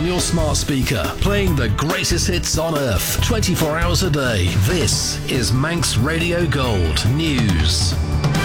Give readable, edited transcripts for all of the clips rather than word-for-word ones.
on your smart speaker, playing the greatest hits on earth, 24 hours a day. This is Manx Radio Gold News.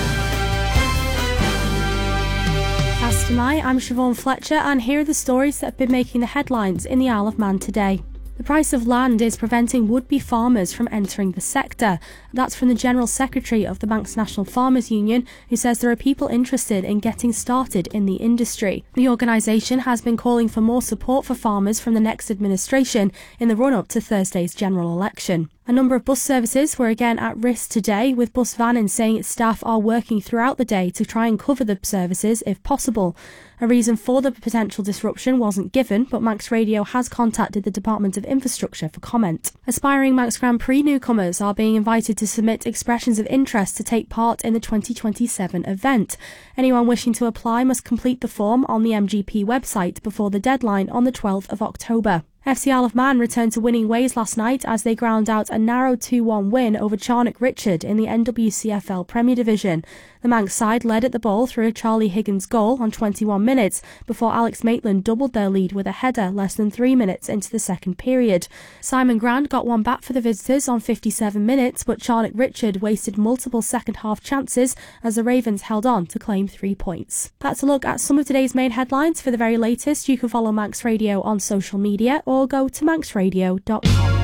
Hi, I'm Siobhan Fletcher, and here are the stories that have been making the headlines in the Isle of Man today. The price of land is preventing would-be farmers from entering the sector. That's from the General Secretary of the Manx National Farmers Union, who says there are people interested in getting started in the industry. The organisation has been calling for more support for farmers from the next administration in the run-up to Thursday's general election. A number of bus services were again at risk today, with Bus Vannin saying its staff are working throughout the day to try and cover the services if possible. A reason for the potential disruption wasn't given, but Manx Radio has contacted the Department of Infrastructure for comment. Aspiring Manx Grand Prix newcomers are being invited to submit expressions of interest to take part in the 2027 event. Anyone wishing to apply must complete the form on the MGP website before the deadline on the 12th of October. FC Isle of Man returned to winning ways last night as they ground out a narrow 2-1 win over Charnock Richard in the NWCFL Premier Division. The Manx side led at the ball through a Charlie Higgins goal on 21 minutes before Alex Maitland doubled their lead with a header less than 3 minutes into the second period. Simon Grand got one back for the visitors on 57 minutes, but Charnock Richard wasted multiple second-half chances as the Ravens held on to claim 3 points. That's a look at some of today's main headlines. For the very latest, you can follow Manx Radio on social media or go to manxradio.com.